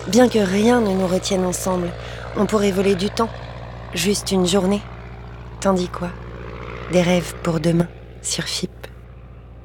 Bien que rien ne nous retienne ensemble, on pourrait voler du temps, juste une journée. Tandis quoi? Des rêves pour demain, sur FIP.